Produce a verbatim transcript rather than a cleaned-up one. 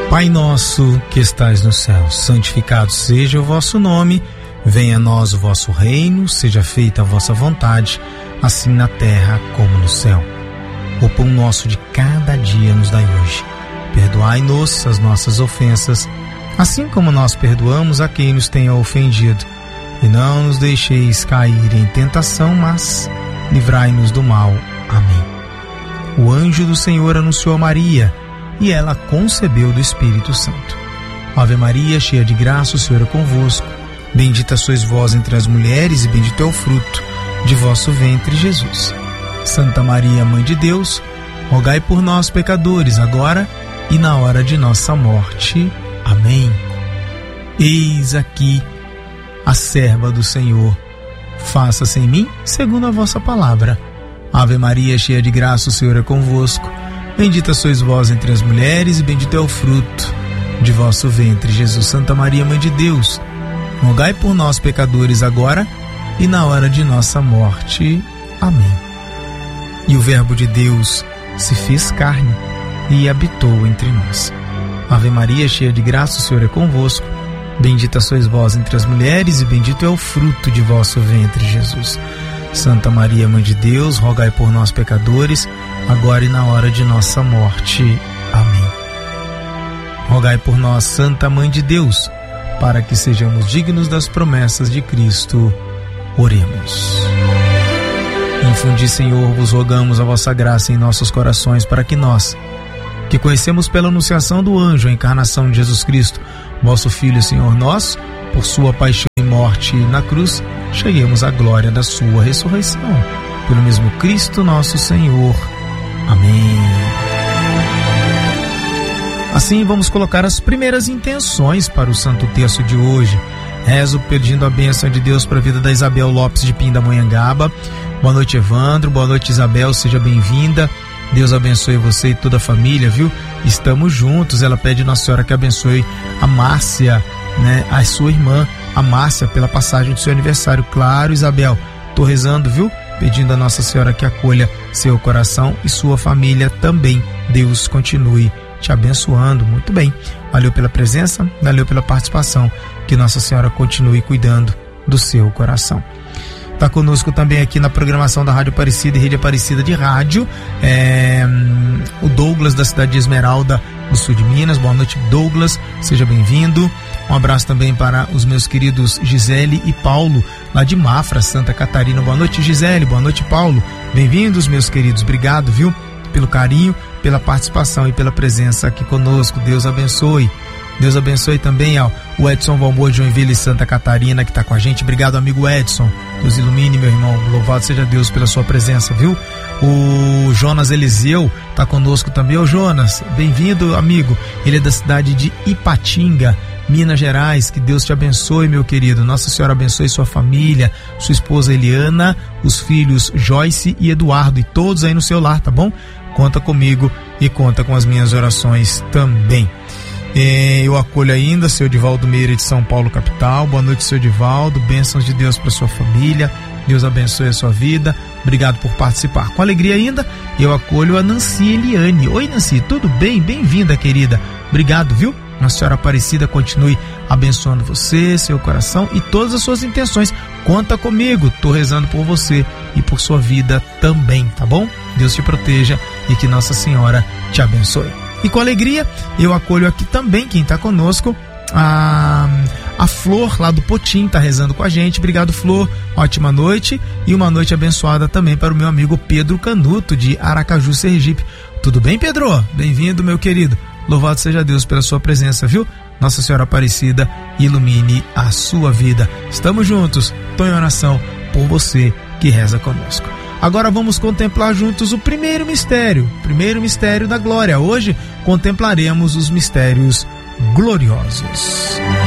Pai nosso que estais no céu, santificado seja o vosso nome, venha a nós o vosso reino, seja feita a vossa vontade, assim na terra como no céu. O pão nosso de cada dia nos dai hoje. Perdoai-nos as nossas ofensas, assim como nós perdoamos a quem nos tenha ofendido. E não nos deixeis cair em tentação, mas livrai-nos do mal. Amém. O anjo do Senhor anunciou a Maria, e ela concebeu do Espírito Santo. Ave Maria, cheia de graça, o Senhor é convosco. Bendita sois vós entre as mulheres, e bendito é o fruto de vosso ventre, Jesus. Santa Maria, Mãe de Deus, rogai por nós, pecadores, agora e na hora de nossa morte. Amém. Eis aqui a serva do Senhor. Faça-se em mim segundo a vossa palavra. Ave Maria, cheia de graça, o Senhor é convosco. Bendita sois vós entre as mulheres, e bendito é o fruto de vosso ventre, Jesus. Santa Maria, Mãe de Deus, rogai por nós, pecadores, agora e na hora de nossa morte. Amém. E o Verbo de Deus se fez carne e habitou entre nós. Ave Maria, cheia de graça, o Senhor é convosco. Bendita sois vós entre as mulheres, e bendito é o fruto de vosso ventre, Jesus. Santa Maria, Mãe de Deus, rogai por nós, pecadores, agora e na hora de nossa morte. Amém. Rogai por nós, Santa Mãe de Deus, para que sejamos dignos das promessas de Cristo. Oremos. Infundi, Senhor, vos rogamos a vossa graça em nossos corações, para que nós, que conhecemos pela anunciação do anjo a encarnação de Jesus Cristo, vosso Filho, Senhor nosso, por sua paixão e morte na cruz, cheguemos à glória da sua ressurreição. Pelo mesmo Cristo nosso Senhor. Amém. Assim, vamos colocar as primeiras intenções para o Santo Terço de hoje. Rezo pedindo a bênção de Deus para a vida da Isabel Lopes de Pindamonhangaba. Boa noite, Evandro. Boa noite, Isabel. Seja bem-vinda. Deus abençoe você e toda a família, viu? Estamos juntos. Ela pede Nossa Senhora que abençoe a Márcia, né? A sua irmã, a Márcia, pela passagem do seu aniversário. Claro, Isabel. Tô rezando, viu? Pedindo a Nossa Senhora que acolha seu coração e sua família também. Deus continue te abençoando. Muito bem. Valeu pela presença, valeu pela participação. Que Nossa Senhora continue cuidando do seu coração. Está conosco também aqui na programação da Rádio Aparecida e Rede Aparecida de Rádio, é, o Douglas, da cidade de Esmeralda, no sul de Minas. Boa noite, Douglas, seja bem-vindo. Um abraço também para os meus queridos Gisele e Paulo, lá de Mafra, Santa Catarina. Boa noite, Gisele, boa noite, Paulo. Bem-vindos, meus queridos. Obrigado, viu, pelo carinho, pela participação e pela presença aqui conosco. Deus abençoe. Deus abençoe também ao o Edson Valmor de Joinville, Santa Catarina, que está com a gente. Obrigado, amigo Edson. Deus ilumine, meu irmão. Louvado seja Deus pela sua presença, viu? O Jonas Eliseu está conosco também. Ô Jonas, bem-vindo, amigo. Ele é da cidade de Ipatinga, Minas Gerais. Que Deus te abençoe, meu querido. Nossa Senhora abençoe sua família, sua esposa Eliana, os filhos Joyce e Eduardo e todos aí no seu lar, tá bom? Conta comigo e conta com as minhas orações também. Eu acolho ainda seu Edivaldo Meira de São Paulo, capital. Boa noite, seu Edivaldo. Bênçãos de Deus para sua família. Deus abençoe a sua vida. Obrigado por participar. Com alegria ainda, eu acolho a Nancy Eliane. Oi, Nancy, tudo bem? Bem-vinda, querida. Obrigado, viu? Nossa Senhora Aparecida continue abençoando você, seu coração e todas as suas intenções. Conta comigo. Tô rezando por você e por sua vida também, tá bom? Deus te proteja e que Nossa Senhora te abençoe. E com alegria, eu acolho aqui também quem está conosco, a, a Flor, lá do Potim, está rezando com a gente. Obrigado, Flor. Ótima noite e uma noite abençoada também para o meu amigo Pedro Canuto, de Aracaju, Sergipe. Tudo bem, Pedro? Bem-vindo, meu querido. Louvado seja Deus pela sua presença, viu? Nossa Senhora Aparecida ilumine a sua vida. Estamos juntos. Estou em oração por você que reza conosco. Agora vamos contemplar juntos o primeiro mistério, primeiro mistério da glória. Hoje contemplaremos os mistérios gloriosos.